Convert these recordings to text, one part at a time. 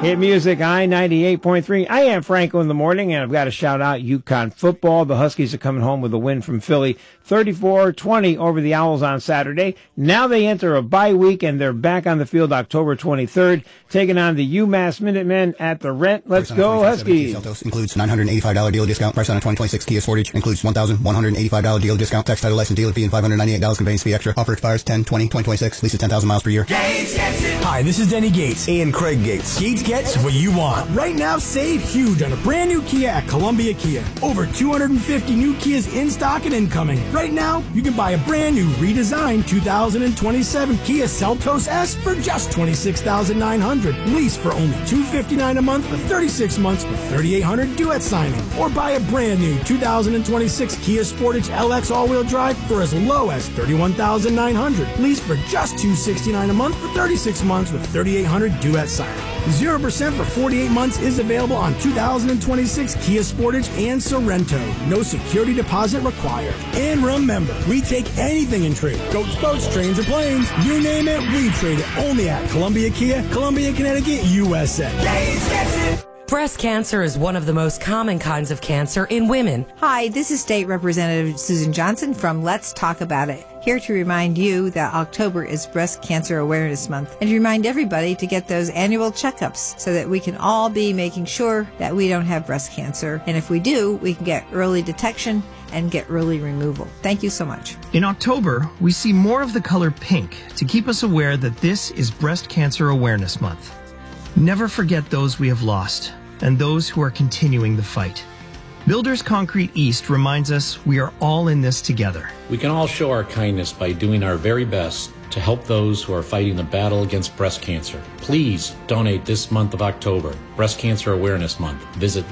Hit Music, I-98.3. I am Franco in the morning, and I've got to shout out UConn football. The Huskies are coming home with a win from Philly, 34-20 over the Owls on Saturday. Now they enter a bye week, and they're back on the field October 23rd, taking on the UMass Minutemen at the Rent. Let's go, Huskies. Seltos includes $985 deal discount. Price on a 2026 Kia Sportage includes $1,185 deal discount. Tax, title, license, dealer fee, and $598 conveyance fee extra. Offer expires 10/20/2026. Lease is 10,000 miles per year. Gates gets it. Hi, this is Denny Gates and Craig Gates. Gates gets what you want. Right now, save huge on a brand new Kia at Columbia Kia. Over 250 new Kias in stock and incoming. Right now, you can buy a brand new redesigned 2027 Kia Seltos S for just $26,900. Lease for only $259 a month for 36 months with $3,800 due at signing. Or buy a brand new 2026 Kia Sportage LX all-wheel drive for as low as $31,900. Lease for just $269 a month for 36 months with $3,800 due at signing. 0% for 48 months is available on 2026 Kia Sportage and Sorrento. No security deposit required. And remember, we take anything in trade. Goats, boats, trains, or planes. You name it, we trade it. Only at Columbia Kia, Columbia, Connecticut, USA. Breast cancer is one of the most common kinds of cancer in women. Hi, this is State Representative Susan Johnson from Let's Talk About It. Here to remind you that October is Breast Cancer Awareness Month and to remind everybody to get those annual checkups so that we can all be making sure that we don't have breast cancer. And if we do, we can get early detection and get early removal. Thank you so much. In October, we see more of the color pink to keep us aware that this is Breast Cancer Awareness Month. Never forget those we have lost and those who are continuing the fight. Builders Concrete East reminds us we are all in this together. We can all show our kindness by doing our very best to help those who are fighting the battle against breast cancer. Please donate this month of October, Breast Cancer Awareness Month. Visit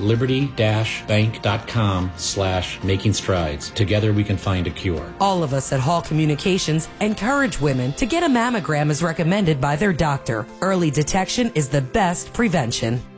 liberty-bank.com/making strides. Together we can find a cure. All of us at Hall Communications encourage women to get a mammogram as recommended by their doctor. Early detection is the best prevention.